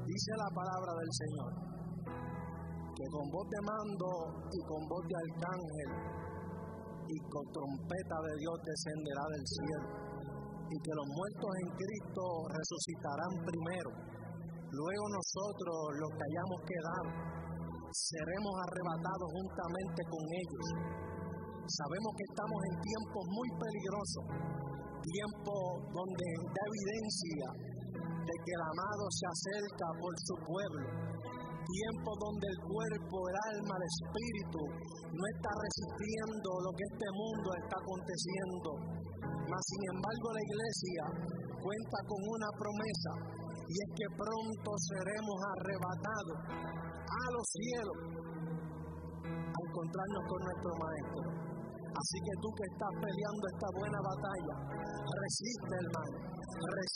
Dice la palabra del Señor que con voz de mando y con voz de arcángel y con trompeta de Dios descenderá del cielo, y que los muertos en Cristo resucitarán primero. Luego nosotros, los que hayamos quedado, seremos arrebatados juntamente con ellos. Sabemos que estamos en tiempos muy peligrosos, tiempos donde da evidencia de que el amado se acerca por su pueblo, tiempo donde el cuerpo, el alma, el espíritu no está resistiendo lo que este mundo está aconteciendo. Mas sin embargo la iglesia cuenta con una promesa, y es que pronto seremos arrebatados a los cielos a encontrarnos con nuestro Maestro. Así que tú que estás peleando esta buena batalla, resiste, hermano, resiste.